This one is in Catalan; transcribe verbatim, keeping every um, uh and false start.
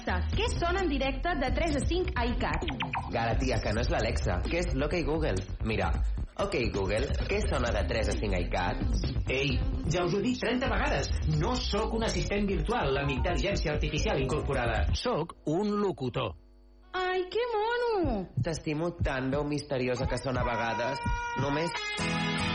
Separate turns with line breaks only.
Alexa, què sona en directe de tres a cinc a iCat?
Galatia, que no és l'Alexa, que és l'OK Google. Mira, OK Google, què sona de tres a cinc a iCat?
Ei, ja us ho dic trenta vegades. No sóc un assistent virtual amb intel·ligència artificial incorporada. Sóc un locutor.
Ai, que mono!
T'estimo tant, veu misteriosa que sona a vegades. Només...